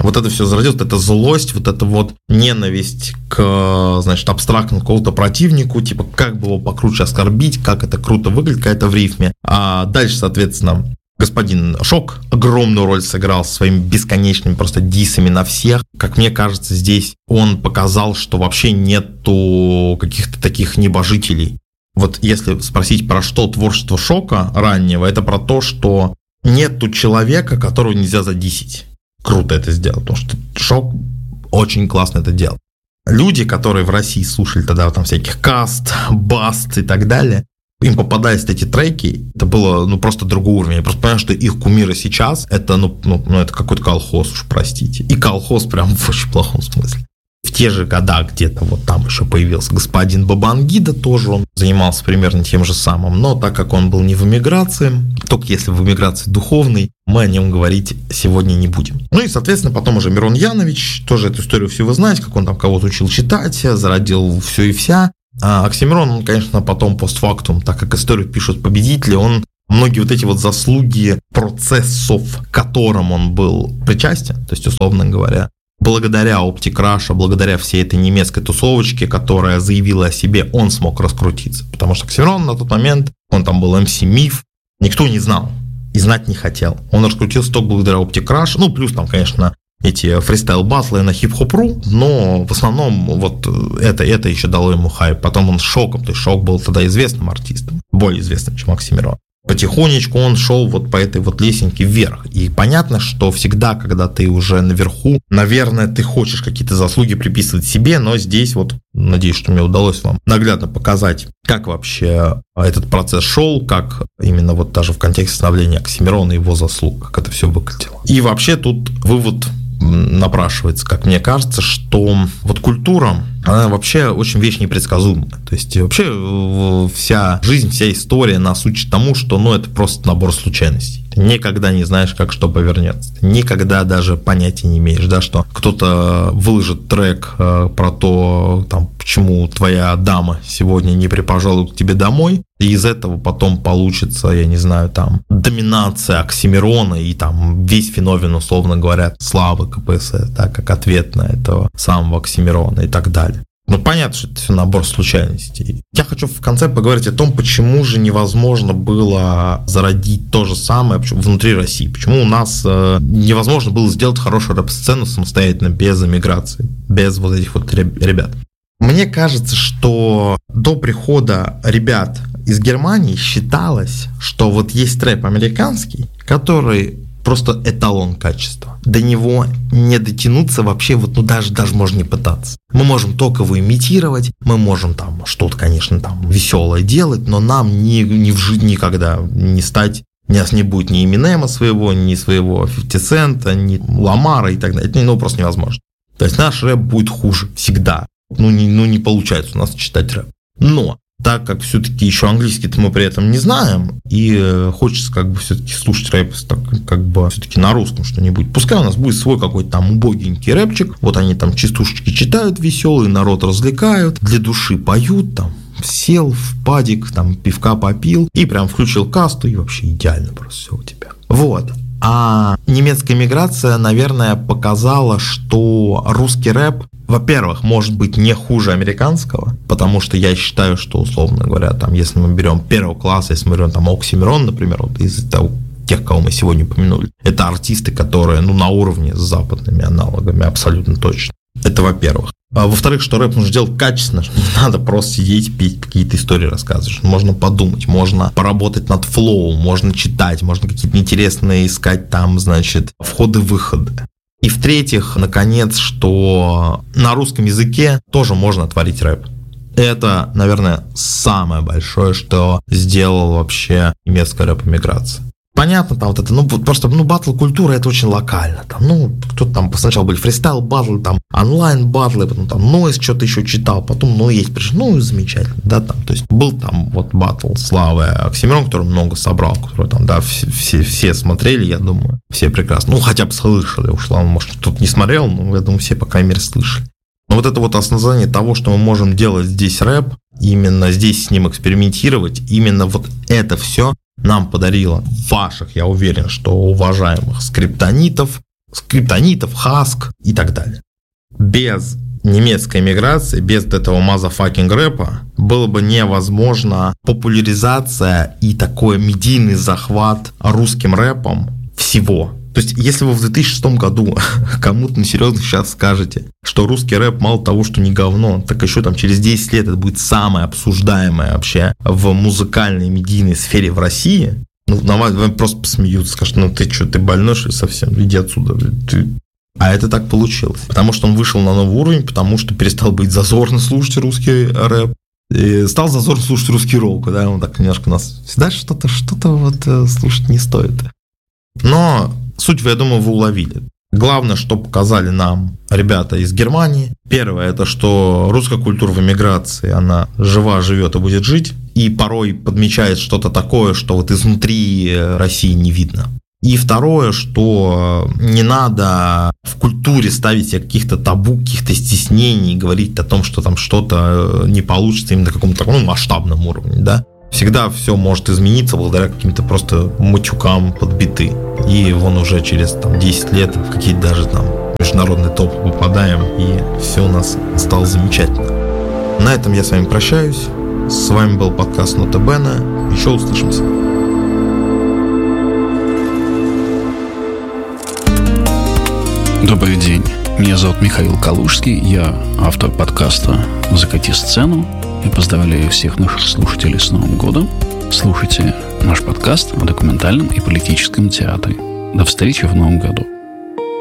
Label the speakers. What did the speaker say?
Speaker 1: Вот это все зародилось, вот эта злость, вот эта вот ненависть к, значит, абстрактному какому-то противнику, типа, как бы его покруче оскорбить, как это круто выглядит, какая-то в рифме. А дальше, соответственно, господин Шок огромную роль сыграл своими бесконечными просто дисами на всех. Как мне кажется, здесь он показал, что вообще нету каких-то таких небожителей. Вот если спросить, про что творчество Шока раннего, это про то, что нету человека, которого нельзя задисить. Круто это сделал, потому что Шок очень классно это делал. Люди, которые в России слушали тогда там всяких Каст, Баст и так далее, им попадались эти треки, это было просто другой уровень. Я просто понимаю, что их кумиры сейчас это, это какой-то колхоз, уж простите. И колхоз прям в очень плохом смысле. В те же года где-то вот там еще появился господин Бабангида, тоже он занимался примерно тем же самым, но так как он был не в эмиграции, только если в эмиграции духовной, мы о нем говорить сегодня не будем. Ну и, соответственно, потом уже Мирон Янович, тоже эту историю все вы знаете, как он там кого-то учил читать, зародил все и вся. А Оксимирон, он, конечно, потом постфактум, так как историю пишут победители, он многие вот эти вот заслуги процессов, к которым он был причастен, то есть, условно говоря, благодаря Optic Russia, благодаря всей этой немецкой тусовочке, которая заявила о себе, он смог раскрутиться. Потому что Оксимирон на тот момент, он там был MC Миф, никто не знал и знать не хотел. Он раскрутился только благодаря Optic Russia, плюс там, конечно, эти фристайл-баттлы на хип-хоп.ру, но в основном вот это еще дало ему хайп. Потом он с Шоком, то есть Шок был тогда известным артистом, более известным, чем Оксимирон. Потихонечку он шел вот по этой вот лесенке вверх. И понятно, что всегда, когда ты уже наверху, наверное, ты хочешь какие-то заслуги приписывать себе, но здесь вот, надеюсь, что мне удалось вам наглядно показать, как вообще этот процесс шел, как именно вот даже в контексте становления Оксимирона и его заслуг, как это все выглядело. И вообще тут вывод напрашивается, как мне кажется, что вот культура, она вообще очень вещь непредсказуемая. То есть вообще вся жизнь, вся история нас учит тому, что это просто набор случайностей. Ты никогда не знаешь, как что повернется. Ты никогда даже понятия не имеешь, да, что кто-то выложит трек про то, там, почему твоя дама сегодня не припожалует к тебе домой, и из этого потом получится, я не знаю, там, доминация Оксимирона и там весь феномен, условно говоря, славы КПСС, да, как ответ на этого самого Оксимирона и так далее. Понятно, что это все набор случайностей. Я хочу в конце поговорить о том, почему же невозможно было зародить то же самое внутри России. Почему у нас невозможно было сделать хорошую рэп-сцену самостоятельно, без эмиграции, без вот этих вот ребят. Мне кажется, что до прихода ребят из Германии считалось, что вот есть рэп американский, который просто эталон качества. До него не дотянуться вообще, даже можно не пытаться. Мы можем только его имитировать, мы можем там что-то, конечно, там веселое делать, но нам никогда не стать, у нас не будет ни Эминема своего, ни своего 50 Цента, ни Ламара и так далее. Это просто невозможно. То есть наш рэп будет хуже всегда. Не получается у нас читать рэп. Но так как все-таки еще английский-то мы при этом не знаем, и хочется все-таки слушать рэп все-таки на русском что-нибудь. Пускай у нас будет свой какой-то там убогенький рэпчик, вот они там частушечки читают веселые, народ развлекают, для души поют там, сел в падик, там пивка попил, и прям включил касту, и вообще идеально просто все у тебя. Вот. А немецкая миграция, наверное, показала, что русский рэп, во-первых, может быть не хуже американского, потому что я считаю, что, условно говоря, там, если мы берем первого класса, если мы берем там Оксимирон, например, вот из тех, кого мы сегодня упомянули, это артисты, которые на уровне с западными аналогами абсолютно точно. Это во-первых. А во-вторых, что рэп нужно делать качественно, что не надо просто сидеть, петь, какие-то истории рассказывать. Можно подумать, можно поработать над флоу, можно читать, можно какие-то интересные искать там, входы-выходы. И в-третьих, наконец, что на русском языке тоже можно творить рэп. Это, наверное, самое большое, что сделал вообще немецкая рэп-эмиграция. Понятно, там вот это, батл-культура это очень локально. Там, кто-то там сначала были фристайл-баттлы, там онлайн-баттлы, потом там Нойз что-то еще читал, потом есть пришел, замечательно, да, там, то есть был там вот батл Славы Оксимирон, который много собрал, который там, да, все смотрели, я думаю, все прекрасно, хотя бы слышали, уж Слава, может, кто-то не смотрел, но я думаю, все, по крайней мере, слышали. Но вот это вот осознание того, что мы можем делать здесь рэп, именно здесь с ним экспериментировать, именно вот это все нам подарило ваших, я уверен, что уважаемых скриптонитов, скриптонитов, хаск и так далее. Без немецкой эмиграции, без этого мазафакинг рэпа было бы невозможно популяризация и такой медийный захват русским рэпом всего. То есть, если вы в 2006 году кому-то серьезно сейчас скажете, что русский рэп мало того, что не говно, так еще там через 10 лет это будет самое обсуждаемое вообще в музыкальной медийной сфере в России, на вас просто посмеются, скажут, ты что, ты больной, что ли, совсем? Иди отсюда. А это так получилось. Потому что он вышел на новый уровень, потому что перестал быть зазорно слушать русский рэп, и стал зазорно слушать русский рок, да, он так немножко нас всегда что-то слушать не стоит. Но суть, я думаю, вы уловили. Главное, что показали нам ребята из Германии. Первое, это что русская культура в эмиграции, она жива, живет и будет жить. И порой подмечает что-то такое, что вот изнутри России не видно. И второе, что не надо в культуре ставить себе каких-то табу, каких-то стеснений, говорить о том, что там что-то не получится именно на каком-то масштабном уровне, да. Всегда все может измениться благодаря каким-то просто матюкам под биты. И вон уже через 10 лет в какие-то даже там международные топы попадаем, и все у нас стало замечательно. На этом я с вами прощаюсь. С вами был подкаст Нота Бена. Еще услышимся.
Speaker 2: Добрый день. Меня зовут Михаил Калужский. Я автор подкаста «Закати сцену». Я поздравляю всех наших слушателей с Новым годом. Слушайте наш подкаст о документальном и политическом театре. До встречи в Новом году.